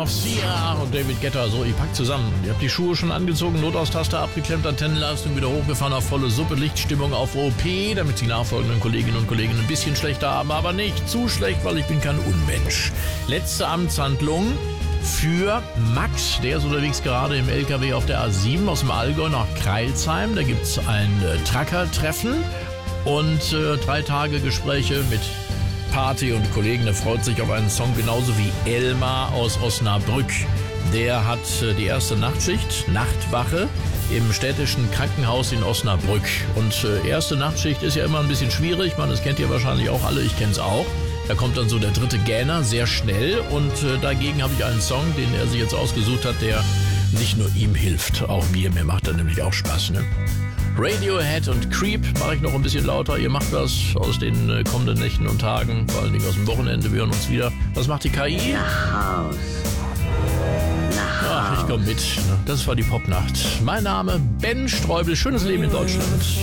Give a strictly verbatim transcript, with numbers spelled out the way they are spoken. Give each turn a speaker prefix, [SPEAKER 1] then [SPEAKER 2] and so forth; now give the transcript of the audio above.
[SPEAKER 1] Sia und David Guetta. So, ich pack zusammen. Ihr habt die Schuhe schon angezogen, Notaustaste abgeklemmt, Antennenleistung wieder hochgefahren auf volle Suppe, Lichtstimmung auf O P, damit die nachfolgenden Kolleginnen und Kollegen ein bisschen schlechter haben, aber nicht zu schlecht, weil ich bin kein Unmensch. Letzte Amtshandlung für Max. Der ist unterwegs gerade im L K W auf der A sieben aus dem Allgäu nach Crailsheim. Da gibt's ein äh, Trucker-Treffen und äh, drei Tage Gespräche mit Party und Kollegen. Er freut sich auf einen Song, genauso wie Elmar aus Osnabrück. Der hat äh, die erste Nachtschicht, Nachtwache, im städtischen Krankenhaus in Osnabrück. Und äh, erste Nachtschicht ist ja immer ein bisschen schwierig. Man, das kennt ihr wahrscheinlich auch alle, ich kenn's auch. Da kommt dann so der dritte Gähner sehr schnell und äh, dagegen habe ich einen Song, den er sich jetzt ausgesucht hat, der nicht nur ihm hilft, auch mir. Mir macht er nämlich auch Spaß, ne? Radiohead und Creep mache ich noch ein bisschen lauter. Ihr macht was aus den äh, kommenden Nächten und Tagen, vor allen Dingen aus dem Wochenende. Wir hören uns wieder. Was macht die K I?
[SPEAKER 2] Nach Haus. Nach Haus.
[SPEAKER 1] Ach, ich komme mit. Das war die Popnacht. Mein Name Ben Streubel. Schönes Leben in Deutschland.